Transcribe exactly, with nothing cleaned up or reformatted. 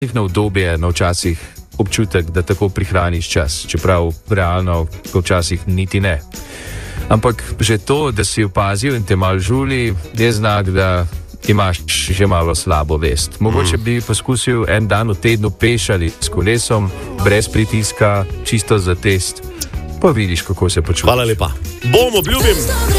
na obdobje, na včasih občutek, da tako prihraniš čas, čeprav realno včasih niti ne. Ampak že to, da si opazil in te malo žuli, je znak, da imaš že malo slabo vest. Mogoče bi poskusil en dan v tednu peš ali s kolesom, brez pritiska, čisto za test, pa vidiš, kako se počutiš. Hvala lepa. Bom, obljubim.